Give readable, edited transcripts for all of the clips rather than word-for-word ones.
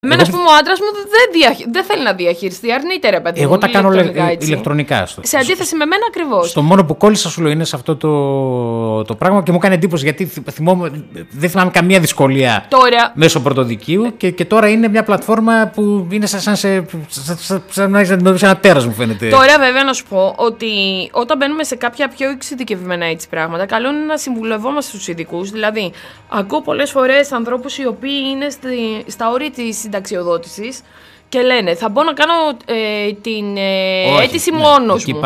Εμένα, α πούμε, ο άντρας μου δεν θέλει να διαχειριστεί, αρνείται, ρε παιδί. Εγώ τα κάνω ηλεκτρονικά. Σε αντίθεση με μένα ακριβώς. Το μόνο που κόλλησα, σου λέω, είναι σε αυτό το πράγμα και μου κάνει εντύπωση γιατί δεν θυμάμαι καμία δυσκολία τώρα, μέσω πρωτοδικείου και τώρα είναι μια πλατφόρμα που είναι σαν να έχει αντιμετωπίσει ένα τέρας, μου φαίνεται. Τώρα, βέβαια, να σου πω ότι όταν μπαίνουμε σε κάποια πιο εξειδικευμένα έτσι πράγματα, καλό είναι να συμβουλευόμαστε στους ειδικούς. Δηλαδή, ακούω πολλές φορές ανθρώπους οι οποίοι είναι στα όρια της συνταξιοδότησης και λένε θα μπω να κάνω την αίτηση μόνος μου.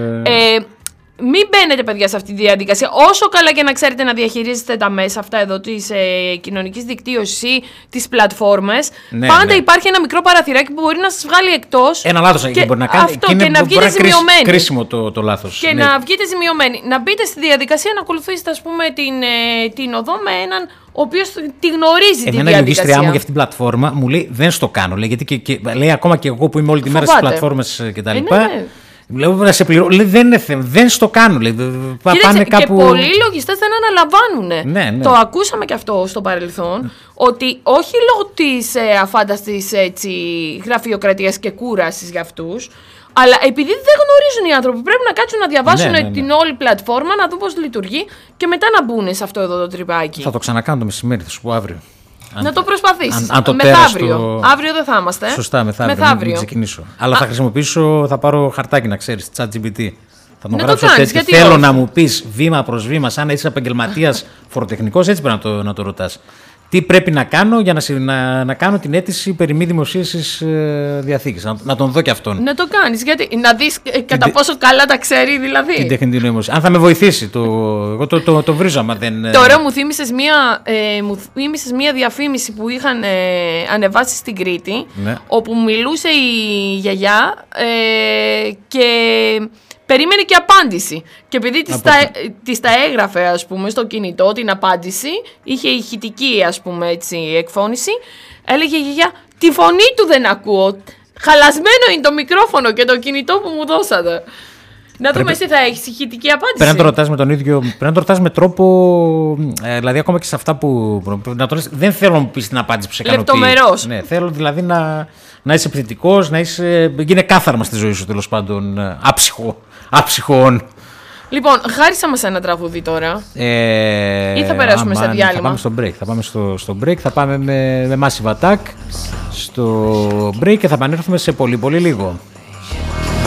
Μην μπαίνετε, παιδιά, σε αυτή τη διαδικασία. Όσο καλά και να ξέρετε να διαχειρίζεστε τα μέσα αυτά εδώ της κοινωνικής δικτύωσης ή τις πλατφόρμες, πάντα υπάρχει ένα μικρό παραθυράκι που μπορεί να σας βγάλει εκτός. Ένα λάθος εκεί μπορεί να κάνει. Αυτό, και να βγείτε ζημιωμένοι. Κρίσιμο το λάθος. Και να βγείτε ζημιωμένοι. Να μπείτε στη διαδικασία να ακολουθήσετε, ας πούμε, την οδό με έναν ο οποίος τη γνωρίζει τη διαδικασία. Εμένα η λογίστριά μου για αυτήν την πλατφόρμα μου λέει δεν στο κάνω. Λέει, γιατί λέει ακόμα και εγώ που είμαι όλη τη μέρα στις πλατφόρμες κτλ. Λέω να σε πληρώ. Λέει, δεν στο κάνω. Λέει, πάνε κάπου... Και πολλοί λογιστές δεν αναλαμβάνουν. Ναι. Το ακούσαμε και αυτό στο παρελθόν. Ότι όχι λόγω της αφάνταστης γραφειοκρατίας και κούρασης για αυτούς, αλλά επειδή δεν γνωρίζουν οι άνθρωποι, πρέπει να κάτσουν να διαβάσουν την όλη πλατφόρμα, να δουν πώς λειτουργεί και μετά να μπουν σε αυτό εδώ το τρυπάκι. Θα το ξανακάνω το μεσημέρι, θα σου πω αύριο. Να το προσπαθήσεις. Αν το μεθαύριο. Αύριο δεν θα είμαστε. Σωστά, μεθαύριο. Να ξεκινήσω. Αλλά θα πάρω χαρτάκι, να ξέρεις, ChatGPT. Θα τον γράψω έτσι. Θέλω να μου πεις βήμα προς βήμα, σαν να είσαι επαγγελματίας φοροτεχνικός, έτσι πρέπει να το ρωτάς. Τι πρέπει να κάνω για να κάνω την αίτηση περί μη δημοσίευσης διαθήκης. Να τον δω και αυτόν. Να το κάνεις, γιατί να δεις κατά πόσο καλά τα ξέρει δηλαδή. Την τεχνητή νοημοσύνη. Αν θα με βοηθήσει. Εγώ το βρίζω άμα δεν... Τώρα μου θύμισες μία διαφήμιση που είχαν ανεβάσει στην Κρήτη, όπου μιλούσε η γιαγιά και... περίμενε και απάντηση. Και επειδή της τα έγραφε, ας πούμε, στο κινητό την απάντηση, είχε ηχητική, ας πούμε, έτσι, εκφώνηση, έλεγε η γιαγιά, τη φωνή του δεν ακούω. Χαλασμένο είναι το μικρόφωνο και το κινητό που μου δώσατε. Να δούμε, εσύ θα έχεις ηχητική απάντηση. Πρέπει να το ρωτάς με τον ίδιο. Πρέπει να το ρωτάς με τρόπο. Δηλαδή, ακόμα και σε αυτά που. Δεν θέλω να μου πεις την απάντηση που σε ικανοποιεί. Λεπτομερώς. Ναι, θέλω δηλαδή να είσαι επιθετικός, να γίνει κάθαρμα στη ζωή σου, τέλος πάντων. Άψυχο. Λοιπόν, χάρισα μας ένα τραγούδι τώρα. Ή θα περάσουμε σε διάλειμμα. Θα πάμε στο break. Θα πάμε θα πάμε με Massive Attack στο break και θα επανέλθουμε σε πολύ πολύ λίγο.